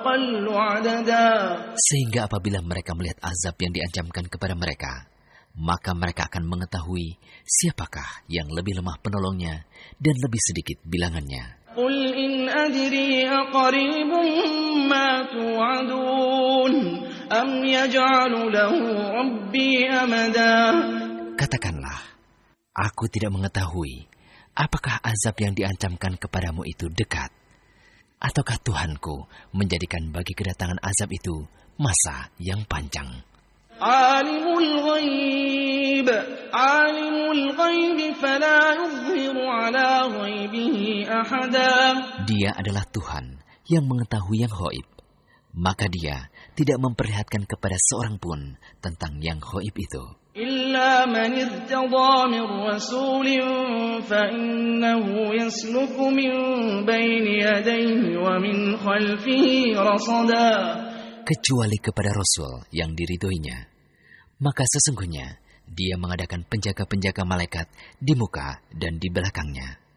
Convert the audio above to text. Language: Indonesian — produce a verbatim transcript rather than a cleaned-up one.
Sehingga apabila mereka melihat azab yang diancamkan kepada mereka, maka mereka akan mengetahui siapakah yang lebih lemah penolongnya dan lebih sedikit bilangannya. Qul in adri aqaribun ma tu'adun am yaj'alu lahu rabbi amada. Katakanlah, aku tidak mengetahui apakah azab yang diancamkan kepadamu itu dekat, ataukah Tuhanku menjadikan bagi kedatangan azab itu masa yang panjang. Alimul ghaib, alimul ghaib fala yuzhiru ala ghaibihi ahada. Dia adalah Tuhan yang mengetahui yang ghaib, maka dia tidak memperlihatkan kepada seorang pun tentang yang ghaib itu. Illa man irtada min rasulin fa innahu yasluku min baini yadayhi wa min khalfihi rasada. Kecuali kepada Rasul yang diridhoinya, maka sesungguhnya dia mengadakan penjaga-penjaga malaikat di muka dan di belakangnya.